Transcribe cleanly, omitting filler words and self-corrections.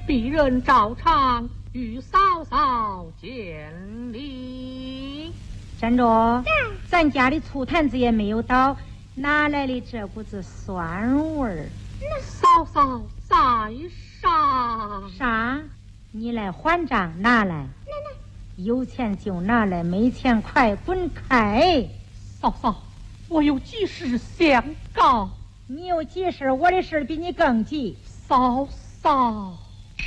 鄙人照常与嫂嫂见礼。 站着，咱家的醋坛子也没有倒，哪来的这股子酸味儿？ 嫂嫂在上。 啥？你来还账，拿来。有钱就拿来，没钱快滚开。 嫂嫂，我有急事相告。 你有急事，我的事比你更急。 嫂嫂。